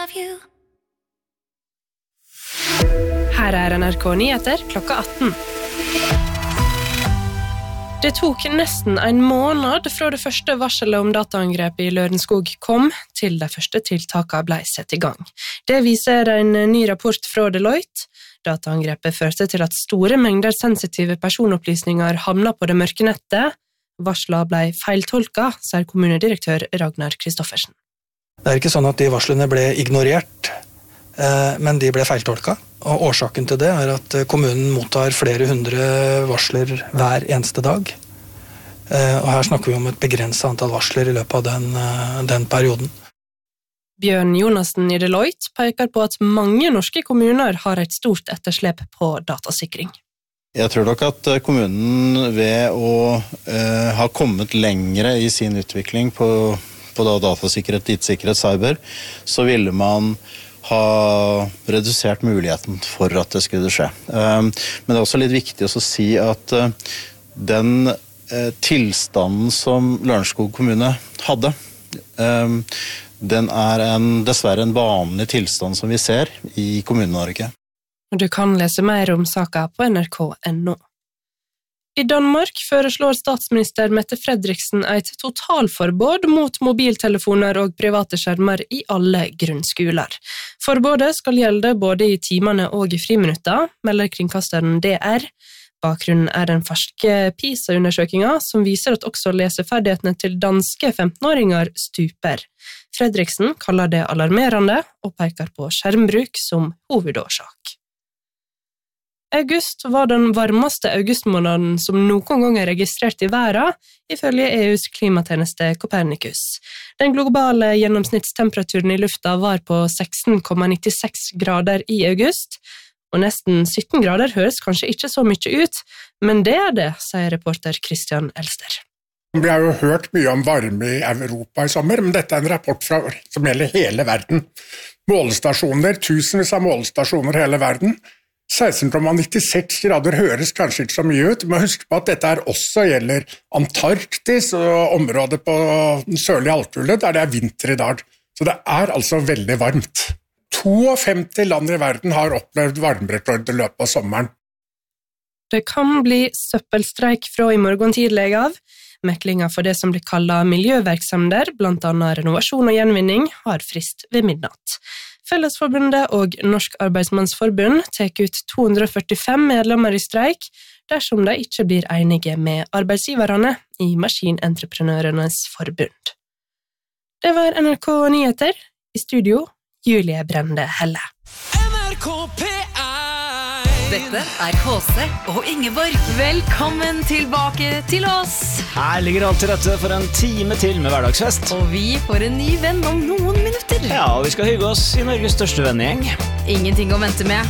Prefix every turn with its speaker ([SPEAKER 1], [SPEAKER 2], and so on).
[SPEAKER 1] Her NRK Nyheter klokka 18. Det tok nesten en måned fra det første varselet om dataangrep i Lørenskog kom, til de første tiltakene ble satt i gang. Det viser en ny rapport fra Deloitte. Dataangrepet førte til at store mengder sensitive personopplysninger havnet på det mørke nettet. Varslet ble feiltolket, sier kommunedirektør Ragnar Kristoffersen.
[SPEAKER 2] Det ikke sånn at de varslene ble ignorert, men de ble feiltolket. Og årsaken til det at kommunen mottar flere hundre varsler hver eneste dag. Og her snakker vi om et begrenset antall varsler i løpet av den perioden.
[SPEAKER 1] Bjørn Jonassen i Deloitte peker på at mange norske kommuner har et stort etterslep på datasikring.
[SPEAKER 3] Jeg tror nok at kommunen ved å ha kommet lengre i sin utvikling på datasikkerhet, IT-sikkerhet, cyber, så ville man ha redusert muligheten for at det skulle skje. Men det er også litt viktig å si at den tilstanden som Lørenskog kommune hadde, den dessverre en vanlig tilstand som vi ser i Kommune-Norge.
[SPEAKER 1] Du kan lese mer om saken på nrk.no. I Danmark foreslår statsminister Mette Frederiksen et totalforbud mot mobiltelefoner og private skjermer i alle grunnskoler. Forbudet skal gjelde både i timene og i friminutter, melder kringkasteren DR. Bakgrunnen den ferske PISA-undersøkingen, som viser at også leseferdighetene til danske 15-åringer stuper. Frederiksen kaller det alarmerende og peker på skjermbruk som hovedårsak. August var den varmeste augustmåneden som noen gang registrert i verden, ifølge EUs klimatjeneste Copernicus. Den globale gjennomsnittstemperaturen i lufta var på 16,96 grader i august, og nesten 17 grader høres kanskje ikke så mye ut, men det det, sier reporter Christian Elster.
[SPEAKER 4] Vi har jo hørt mye om varme i Europa i sommer, men dette en rapport som gjelder hele verden. Målestasjoner, tusenvis av målestasjoner i hele verden. 16,96 grader høres kanskje ikke så mye ut, men husk på at dette også gjelder Antarktis og området på den sørlige halvkule, der det vinter i dag. Så det altså veldig varmt. 52 land i verden har opplevd varmerekord i løpet av sommeren.
[SPEAKER 1] Det kan bli søppelstreik fra i morgen tidlig av. Meklinga for det som blir kallet miljøverksemder, blant annet renovasjon og gjenvinning, har frist ved midnatt. Fellesforbundet og Norsk Arbeidsmannsforbund tar ut 245 medlemmer i streik dersom de ikke blir enige med arbeidsgiverne i Maskinentreprenørenes forbund. Det var NRK Nyheter. I studio, Julie Brende Helle.
[SPEAKER 5] Dette HC og Ingeborg. Velkommen tilbake til oss.
[SPEAKER 6] Her ligger alt til rette for en time til med hverdagsfest.
[SPEAKER 5] Og vi får en ny venn om noen minutter.
[SPEAKER 6] Ja, og vi skal hygge oss i Norges største vennegjeng.
[SPEAKER 5] Ingenting å vente med.